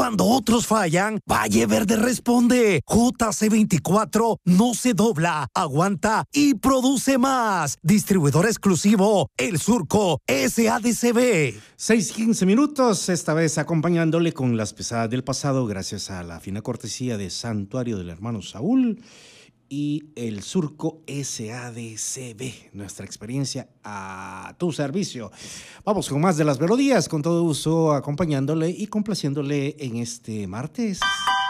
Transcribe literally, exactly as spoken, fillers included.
Cuando otros fallan, Valle Verde responde. J C veinticuatro no se dobla, aguanta y produce más. Distribuidor exclusivo, El Surco S A D C B. seis quince minutos, esta vez acompañándole con las pesadas del pasado, gracias a la fina cortesía de Santuario del Hermano Saúl y El Surco S A D C B, nuestra experiencia a tu servicio. Vamos con más de las melodías, con todo uso acompañándole y complaciéndole en este martes.